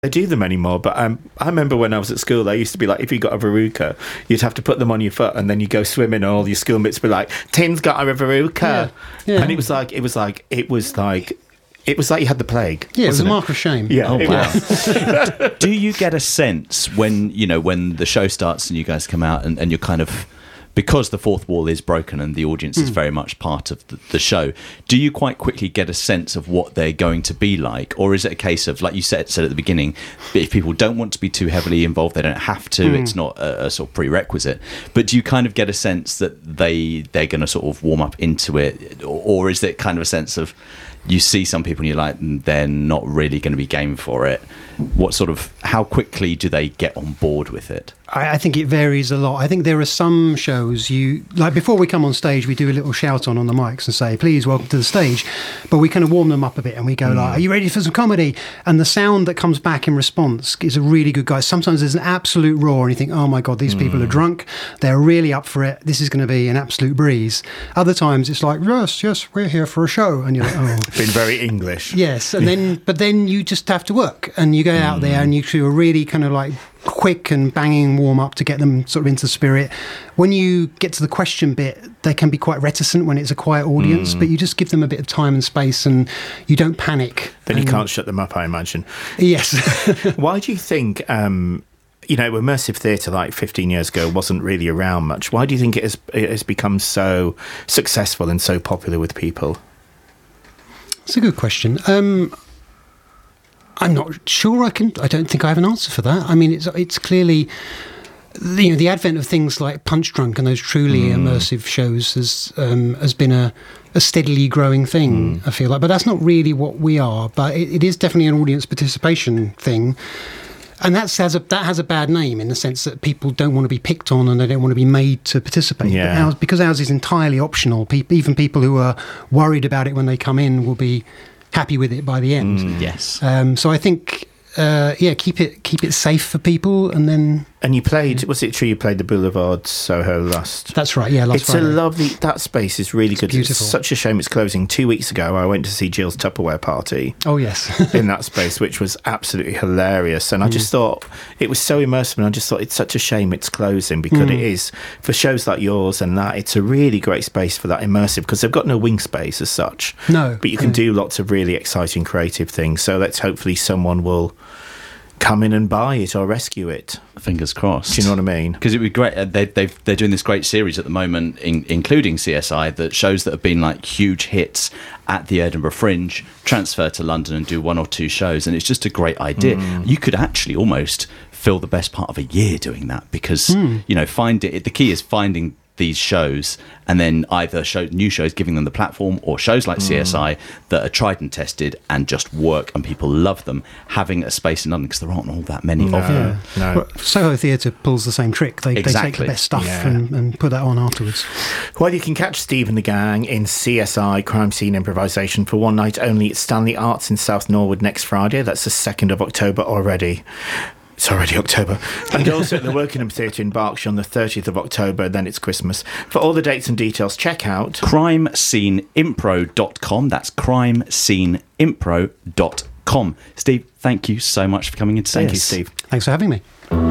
they do them anymore, but I remember when I was at school, they used to be like, if you got a verruca, you'd have to put them on your foot, and then you go swimming, and all your schoolmates would be like, Tim's got a verruca. Yeah. And it was like you had the plague. Yeah, it was a mark of shame. Yeah. Oh, wow. Do you get a sense when the show starts and you guys come out and you're kind of, because the fourth wall is broken and the audience is very much part of the show, do you quite quickly get a sense of what they're going to be like? Or is it a case of, like you said at the beginning, if people don't want to be too heavily involved, they don't have to, it's not a sort of prerequisite, but do you kind of get a sense that they're going to sort of warm up into it? Or is it kind of a sense of, you see some people and you're like, they're not really going to be game for it? How quickly do they get on board with it? I think it varies a lot. I think there are some shows like before we come on stage, we do a little shout on the mics and say, please welcome to the stage. But we kind of warm them up a bit and we go like, are you ready for some comedy? And the sound that comes back in response is a really good guy. Sometimes there's an absolute roar and you think, oh my God, these people are drunk. They're really up for it. This is going to be an absolute breeze. Other times it's like, yes, we're here for a show. And you're like, oh. Been very English. Yes. And then you just have to work and you go out there and you do a really kind of like quick and banging warm up to get them sort of into the spirit. When you get to the question bit, they can be quite reticent when it's a quiet audience, but you just give them a bit of time and space and you don't panic. Then you can't shut them up, I imagine. Yes. Why do you think immersive theatre like 15 years ago wasn't really around much? Why do you think it has become so successful and so popular with people? It's a good question. I'm not sure I don't think I have an answer for that. I mean, it's clearly, the advent of things like Punch Drunk and those truly immersive shows has been a steadily growing thing, I feel like. But that's not really what we are. But it is definitely an audience participation thing. And that has a bad name in the sense that people don't want to be picked on and they don't want to be made to participate. Yeah. But because ours is entirely optional, even people who are worried about it when they come in will be happy with it by the end. Yes. So I think, keep it safe for people, and then. And you played, was it true you played the Boulevard Soho last? That's right, yeah, last Friday. That space is really good. Beautiful. It's such a shame it's closing. 2 weeks ago, I went to see Jill's Tupperware party. Oh, yes. in that space, which was absolutely hilarious. And I just thought, it was so immersive, and I just thought it's such a shame it's closing, because it is, for shows like yours and that, it's a really great space for that immersive, because they've got no wing space as such. No. But you can do lots of really exciting creative things. So let's hopefully someone will come in and buy it or rescue it. Fingers crossed. Do you know what I mean? Because it would be great. They're doing this great series at the moment, including CSI, that shows that have been like huge hits at the Edinburgh Fringe, transfer to London and do one or two shows, and it's just a great idea. You could actually almost fill the best part of a year doing that, because the key is finding these shows and then either new shows, giving them the platform, or shows like CSI that are tried and tested and just work and people love them, having a space in London, because there aren't all that many of them. No. Well, Soho Theatre pulls the same trick. They take the best stuff and put that on afterwards. Well, you can catch Steve and the gang in CSI Crime Scene Improvisation for one night only at Stanley Arts in South Norwood next Friday. That's the 2nd of October already. It's already October. And also at the Wokingham Theatre in Berkshire on the 30th of October, then it's Christmas. For all the dates and details, check out crimesceneimpro.com. That's crimesceneimpro.com. Steve, thank you so much for coming in to see us. Thank you, Steve. Thanks for having me.